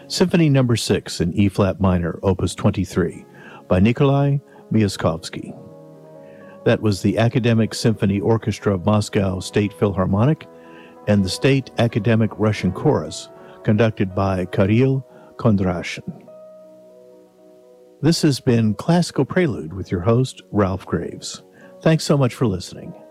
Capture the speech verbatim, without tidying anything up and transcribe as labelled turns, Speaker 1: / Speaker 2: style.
Speaker 1: Symphony Number six in E-flat minor, Opus twenty-three, by Nikolai Myaskovsky. That was the Academic Symphony Orchestra of Moscow State Philharmonic and the State Academic Russian Chorus, conducted by Kirill Kondrashin. This has been Classical Prelude with your host, Ralph Graves. Thanks so much for listening.